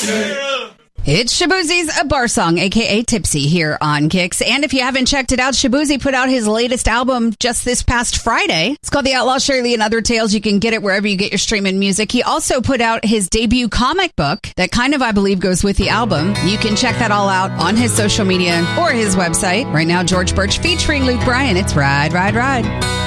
It's Shaboozie's A Bar Song, a.k.a. Tipsy, here on Kicks. And if you haven't checked it out, Shaboozie put out his latest album just this past Friday. It's called The Outlaw Shirley and Other Tales. You can get it wherever you get your streaming music. He also put out his debut comic book that kind of, I believe, goes with the album. You can check that all out on his social media or his website. Right now, George Birch featuring Luke Bryan. It's Ride, Ride, Ride.